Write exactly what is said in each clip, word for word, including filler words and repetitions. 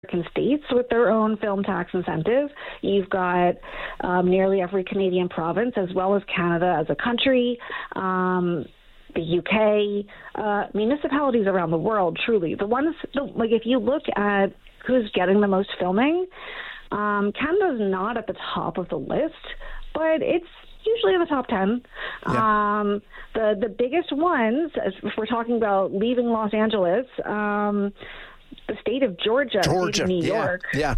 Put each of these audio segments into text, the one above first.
states with their own film tax incentive. You've got um, nearly every Canadian province, as well as Canada as a country, um, the U K, uh, municipalities around the world, truly. The ones, the, like if you look at who's getting the most filming, um, Canada's not at the top of the list, but it's usually in the top ten. Yeah. Um, the, the biggest ones, if we're talking about leaving Los Angeles, um, the state of Georgia, Georgia, state of New yeah, York. Yeah.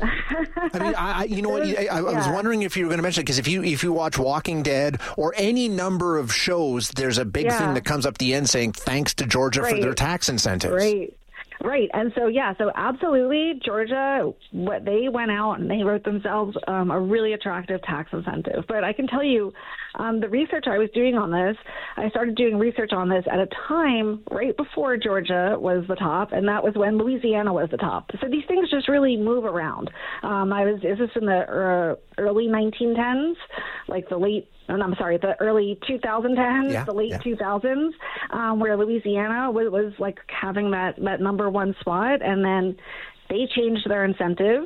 I mean, I, you know what? I, I was yeah. wondering if you were going to mention it, because if you if you watch Walking Dead or any number of shows, there's a big yeah. thing that comes up the end saying thanks to Georgia right. for their tax incentives. Right. Right. And so, yeah, so absolutely, Georgia, what they went out and they wrote themselves um, a really attractive tax incentive. But I can tell you, um, the research I was doing on this, I started doing research on this at a time right before Georgia was the top, and that was when Louisiana was the top. So these things just really move around. Um, I was, is this in the uh, early nineteen tens, like the late Oh, no, I'm sorry, the early twenty tens, yeah, the late yeah. two thousands, um, where Louisiana was, was like having that, that number one spot. And then they changed their incentive.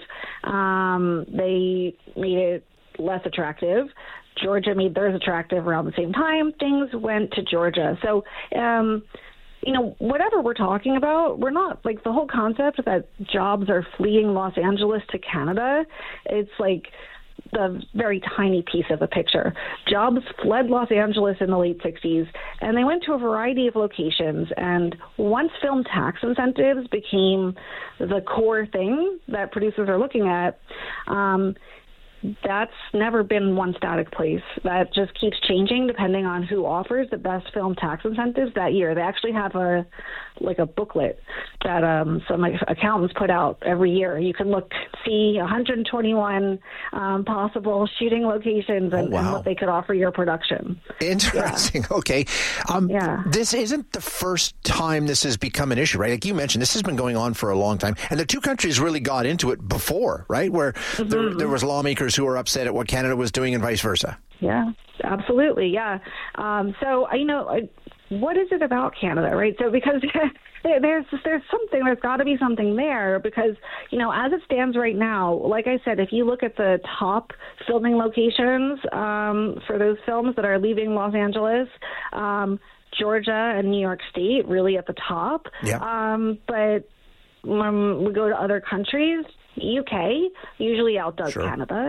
Um, they made it less attractive. Georgia made theirs attractive around the same time. Things went to Georgia. So, um, you know, whatever we're talking about, we're not like the whole concept that jobs are fleeing Los Angeles to Canada. It's like the very tiny piece of the picture. Jobs fled Los Angeles in the late sixties, and they went to a variety of locations. And once film tax incentives became the core thing that producers are looking at, um, that's never been one static place. That just keeps changing depending on who offers the best film tax incentives that year. They actually have a like a booklet that um, some accountants put out every year. You can look, see one hundred twenty-one um, possible shooting locations and, oh, wow. and what they could offer your production. Interesting. Yeah. Okay. Um, yeah. This isn't the first time this has become an issue, right? Like you mentioned, this has been going on for a long time. And the two countries really got into it before, right? Where mm-hmm. there, there was lawmakers who were upset at what Canada was doing and vice versa. Yeah, absolutely. Yeah. Um, so, you know, I, what is it about Canada, right? So because there's there's something, there's got to be something there because, you know, as it stands right now, like I said, if you look at the top filming locations um, for those films that are leaving Los Angeles, um, Georgia and New York State really at the top. Yeah. Um, but when we go to other countries, U K usually outdoes sure. Canada.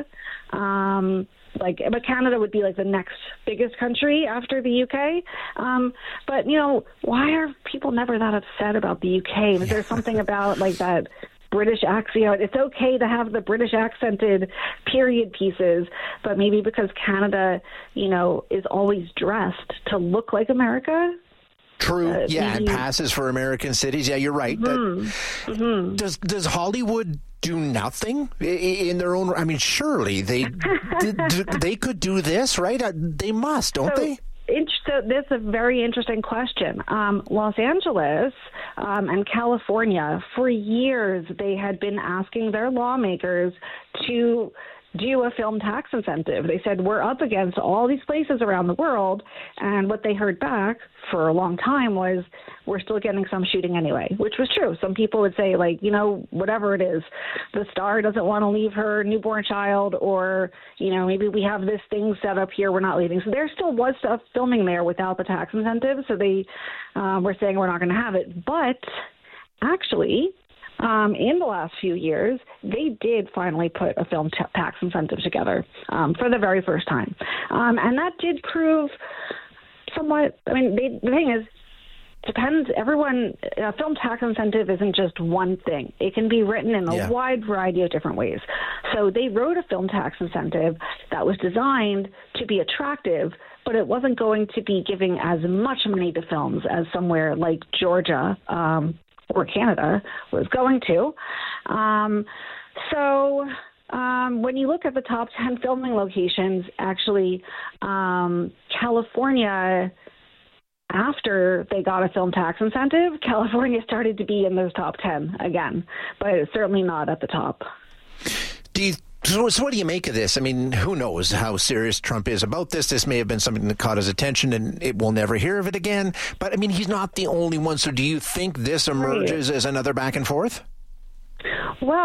Um, like, but Canada would be like the next biggest country after the U K. Um, but you know, why are people never that upset about the U K? Is there something about like that British accent? It's okay to have the British accented period pieces, but maybe because Canada, you know, is always dressed to look like America. True, uh, yeah, maybe... and passes for American cities. Yeah, you're right. Mm-hmm. That, mm-hmm. Does does Hollywood do nothing in their own? I mean, surely they they could do this, right? They must, don't so, they? So this is a very interesting question. Um, Los Angeles um, and California, for years, they had been asking their lawmakers to do a film tax incentive. They said, we're up against all these places around the world, and what they heard back for a long time was, we're still getting some shooting anyway, which was true. Some people would say, like, you know, whatever it is, the star doesn't want to leave her newborn child, or, you know, maybe we have this thing set up here, we're not leaving. So there still was stuff filming there without the tax incentive, so they um, were saying we're not going to have it. But actually, Um, in the last few years, they did finally put a film t- tax incentive together um, for the very first time. Um, and that did prove somewhat, I mean, they, the thing is, depends, everyone, a film tax incentive isn't just one thing. It can be written in a yeah. wide variety of different ways. So they wrote a film tax incentive that was designed to be attractive, but it wasn't going to be giving as much money to films as somewhere like Georgia, um, or Canada was going to. Um, so um, when you look at the top ten filming locations, actually, um, California, after they got a film tax incentive, California started to be in those top ten again, but it's certainly not at the top. Do you So, so what do you make of this? I mean, who knows how serious Trump is about this? This may have been something that caught his attention and it will never hear of it again. But, I mean, he's not the only one. So do you think this emerges right. as another back and forth? Well,